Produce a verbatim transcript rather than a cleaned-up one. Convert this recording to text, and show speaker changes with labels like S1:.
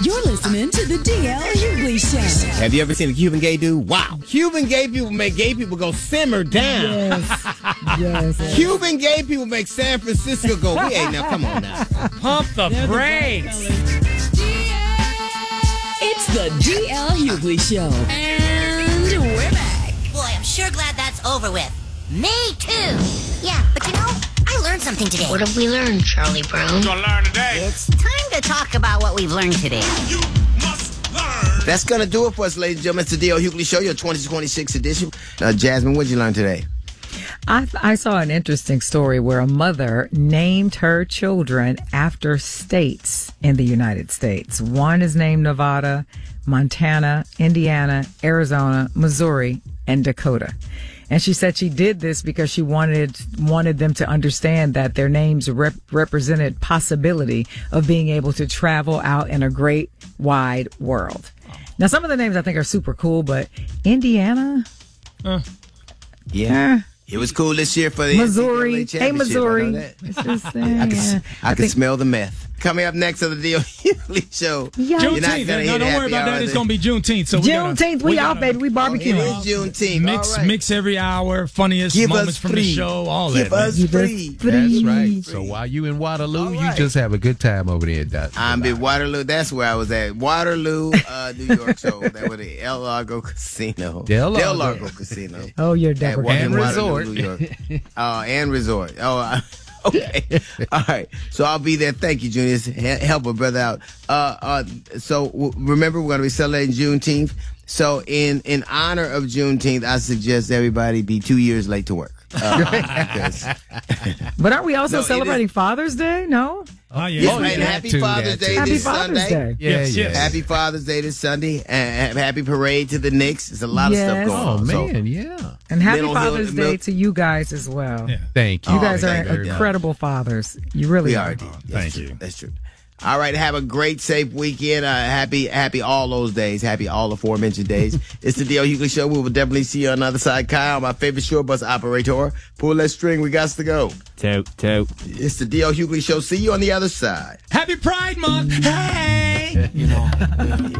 S1: You're listening to the D L Hughley Show.
S2: Have you ever seen a Cuban gay dude? Wow. Cuban gay people make gay people go simmer down.
S3: Yes. yes.
S2: Cuban gay people make San Francisco go, we ain't now, come on now.
S4: Pump the brakes.
S1: It's the D L Hughley Show. And we're back.
S5: Boy, I'm sure glad that's over with. Me too. Yeah, but you know, I learned something today.
S6: What have we learned, Charlie Brown?
S4: What you gonna learn today?
S5: It's time to talk about what we've learned today.
S4: You must learn.
S2: That's going to do it for us, ladies and gentlemen. It's the D L Hughley Show, your twenty twenty-six edition. Uh, Jasmine, what did you learn today?
S3: I, I saw an interesting story where a mother named her children after states in the United States. One is named Nevada, Montana, Indiana, Arizona, Missouri, and Dakota. And she said she did this because she wanted wanted them to understand that their names rep- represented possibility of being able to travel out in a great wide world. Now, some of the names I think are super cool, but Indiana,
S4: Uh,
S2: Yeah.
S3: eh,
S2: It was cool this year for the
S3: Missouri,
S2: N C double A
S3: hey
S2: championship. I know
S3: Missouri.
S2: that.
S3: It's just, uh,
S2: I can,
S3: yeah.
S2: I
S3: I
S2: can
S3: think-
S2: smell the meth. Coming up next on the D L Hughley Show.
S3: Yeah.
S2: You're not
S4: Juneteenth.
S2: gonna
S4: No,
S2: hear
S4: don't
S2: happy
S4: worry about
S2: hour
S4: that. It's
S2: there.
S4: gonna be Juneteenth. So we gotta-
S3: Juneteenth, we, out,
S4: gotta
S3: baby. We
S2: It
S3: barbecuing.
S2: is Juneteenth.
S4: Mix,
S2: All right.
S4: mix every hour, funniest
S2: Give
S4: moments
S2: us
S4: from
S2: free.
S4: the show, all
S2: Give
S4: that. man.
S2: us
S3: Give us
S2: free.
S3: free.
S7: That's right. So while you in Waterloo,
S2: All
S7: you
S2: right.
S7: just have a good time over there. Doc.
S2: I'm in Waterloo. That's where I was at. Waterloo, uh, New York. So that was the El Largo Casino.
S7: Del Largo.
S2: Del Largo Casino.
S3: Oh, you're
S2: At
S3: Deborah.
S2: Wa- in
S7: And
S2: Waterloo,
S7: resort.
S2: New York. Uh, and resort. Oh, uh, okay. All right. So I'll be there. Thank you, Junior. He- Help a brother out. Uh, uh, so w- remember, we're going to be celebrating Juneteenth. So in, in honor of Juneteenth, I suggest everybody be two years late to work. Uh, because-
S3: But aren't we also
S2: No, it
S3: celebrating Father's Day? No?
S4: Oh, yeah.
S2: Yes,
S7: Oh,
S2: and
S7: yeah,
S2: happy
S7: too,
S2: Father's
S7: that
S2: Day
S7: too.
S3: Happy
S2: this
S3: Father's
S2: Sunday.
S3: Day.
S7: Yeah,
S4: Yes,
S7: yeah.
S4: yes.
S2: Happy Father's Day this Sunday, and happy parade to the Knicks. There's a lot of stuff
S3: Yes.
S2: going
S7: Oh
S2: on. So,
S7: man, yeah.
S3: And happy
S2: Middle Hill-
S3: Father's
S2: Middle-
S3: Day to you guys as well.
S4: Yeah.
S7: Thank you.
S3: You
S2: Oh,
S3: guys are
S2: thank you very much.
S3: incredible fathers. You really
S2: we
S3: are.
S2: are. Indeed. That's
S4: Thank
S2: true.
S4: you.
S2: That's true. All right, have a great, safe weekend. Uh, happy, happy all those days. Happy all aforementioned days. It's the D L Hughley Show. We will definitely see you on the other side. Kyle, my favorite short bus operator. Pull that string. We got to go.
S8: Toot, toot.
S2: It's the D L Hughley Show. See you on the other side.
S4: Happy Pride Month. Hey.
S2: You know.